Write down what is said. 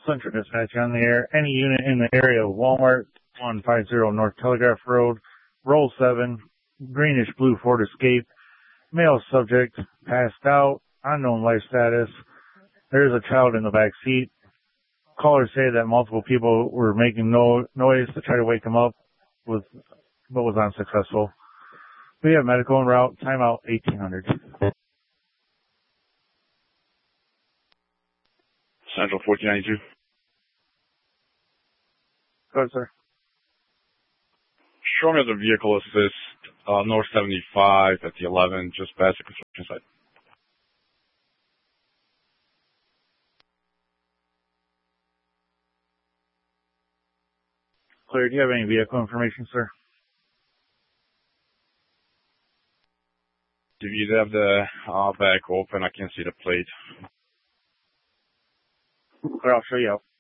Central Dispatch on the air. Any unit in the area of Walmart, 150 North Telegraph Road, roll 7, greenish blue Ford Escape, male subject, passed out, unknown life status. There is a child in the back seat. Callers say that multiple people were making noise to try to wake him up, but was unsuccessful. We have medical en route. Timeout 1800. Central 1492. Go ahead, sir. Show me the vehicle assist, North 75 at the 11, just past the construction site. Clear. Do you have any vehicle information, sir? If you have the back open, I can't see the plate. Clear, I'll show you out.